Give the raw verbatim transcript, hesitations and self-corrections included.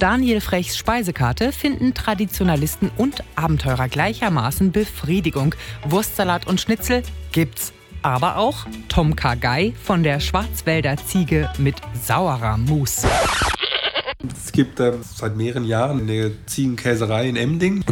Daniel Frechs Speisekarte finden Traditionalisten und Abenteurer gleichermaßen Befriedigung. Wurstsalat und Schnitzel gibt's. Aber auch Tom Kha-Gai von der Schwarzwälder Ziege mit saurer Mousse. Es gibt äh, seit mehreren Jahren eine Ziegenkäserei in Emding.